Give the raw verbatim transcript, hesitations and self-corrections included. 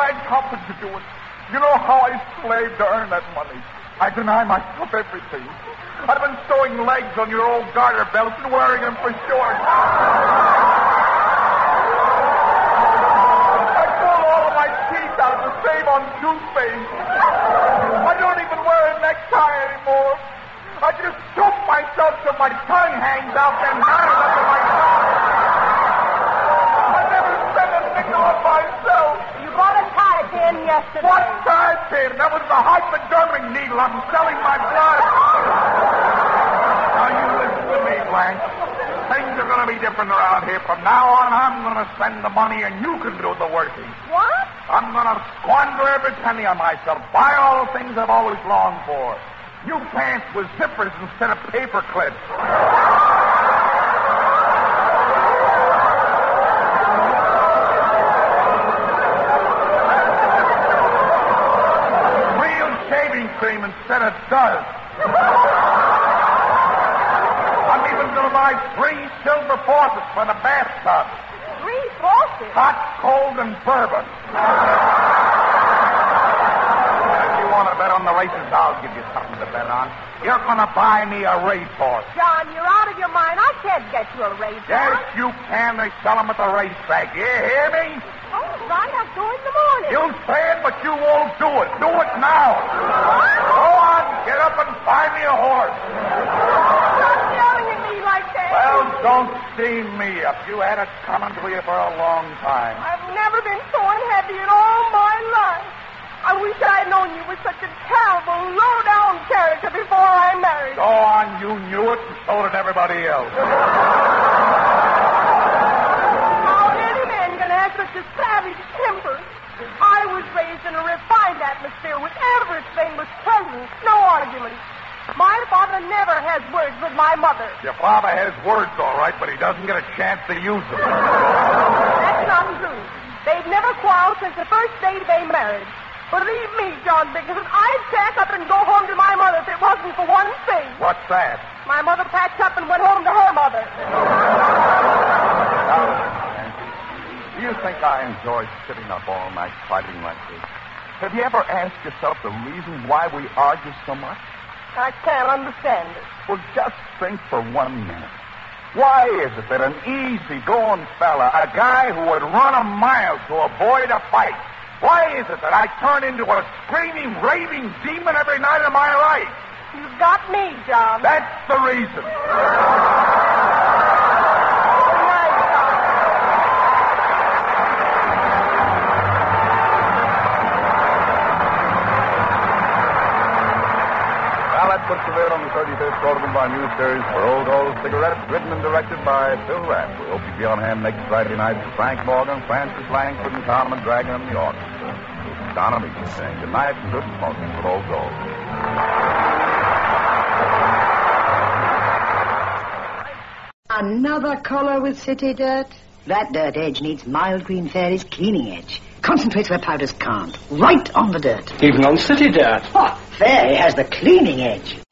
rag carpet to do it. You know how I slaved to earn that money. I deny myself everything. I've been sewing legs on your old garter belts and wearing them for shorts. I pulled all of my teeth out to save on toothpaste. I don't even wear a necktie anymore. I just choke myself till my tongue hangs out and hang under my tongue. I never spent a nickel on myself. You bought a tie pin yesterday. What tie pin? That was the hypodermic needle. I'm selling my blood. Now you listen to me, Blanche. Things are going to be different around here. From now on, I'm going to spend the money and you can do the working. What? I'm going to squander every penny on myself. Buy all the things I've always longed for. New pants with zippers instead of paper clips. Real shaving cream instead of dust. I'm even going to buy three silver faucets for the bathtub. Three faucets? Hot, cold, and bourbon. Want to bet on the races, I'll give you something to bet on. You're going to buy me a racehorse. John, you're out of your mind. I can't get you a racehorse. Yes, you can. They sell them at the racetrack. You hear me? All right, I'll go in the morning. You'll say it, but you won't do it. Do it now. What? Go on, get up and buy me a horse. Stop yelling at me like that. Well, don't steam me up. You had it coming to you for a long time. I've never been so unhappy in all my life. I wish I had known you were such a terrible, low-down character before I married. Go on, you knew it, and so did everybody else. How any man can have such a savage temper? I was raised in a refined atmosphere where everything was pleasant, no argument. My father never has words with my mother. Your father has words, all right, but he doesn't get a chance to use them. That's not true. They've never quarreled since the first day they married. Believe me, John Dickinson, I'd pack up and go home to my mother if it wasn't for one thing. What's that? My mother packed up and went home to her mother. Now, do you think I enjoy sitting up all night fighting like this? Have you ever asked yourself the reason why we argue so much? I can't understand it. Well, just think for one minute. Why is it that an easy-going fella, a guy who would run a mile to avoid a fight, why is it that I turn into a screaming, raving demon every night of my life? You've got me, John. That's the reason. Well, that puts the on the thirty-fifth Automobil News Series for Old Old Cigarettes, written and directed by Phil Rapp. We hope you'll be on hand next Friday night with Frank Morgan, Francis Langford, and Carmen Dragon in the orchestra. Donna Meekin saying good night and good smoking with Old Gold. Another collar with city dirt? That dirt edge needs Mild Green Fairy's cleaning edge. Concentrates where powders can't. Right on the dirt. Even on city dirt. Oh, Fairy has the cleaning edge.